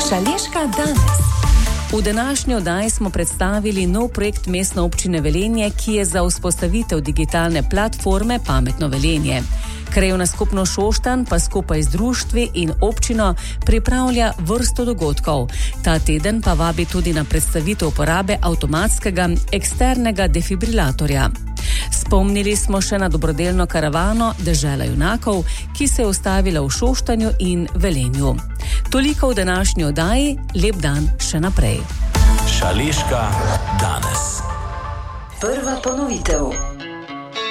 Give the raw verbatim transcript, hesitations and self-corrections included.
Šaleška danes. V današnji oddaji smo predstavili nov projekt Mestne občine Velenje, ki je za vzpostavitev digitalne platforme Pametno Velenje. Krajevna skupnost Šoštanj pa skupaj z društvi in občino pripravlja vrsto dogodkov. Ta teden pa vabi tudi na predstavitev uporabe avtomatskega eksternega defibrilatorja. Spomnili smo še na dobrodelno karavano Dežela junakov, ki se je ustavila v Šoštanju in Velenju. Toliko v današnji oddaji, lep dan še naprej. Šaleška danes. Prva ponovitev.